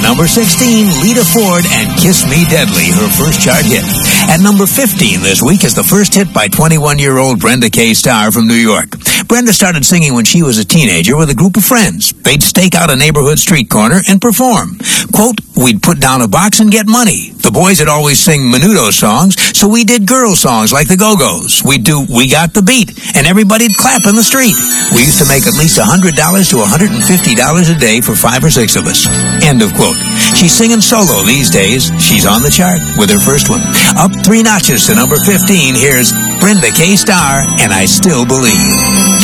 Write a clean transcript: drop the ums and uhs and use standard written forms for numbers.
Number 16, Lita Ford and Kiss Me Deadly, her first chart hit. At number 15 this week is the first hit by 21-year-old Brenda K. Starr from New York. Brenda started singing when she was a teenager with a group of friends. They'd stake out a neighborhood street corner and perform. Quote, we'd put down a box and get money. The boys would always sing Menudo songs, so we did girl songs like the Go-Go's. We'd do We Got the Beat, and everybody'd clap in the street. We used to make at least $100 to $150 a day for 5 or 6 of us. End of quote. She's singing solo these days. She's on the chart with her first one. Up 3 notches to number 15, here's Brenda K. Starr, and I Still Believe.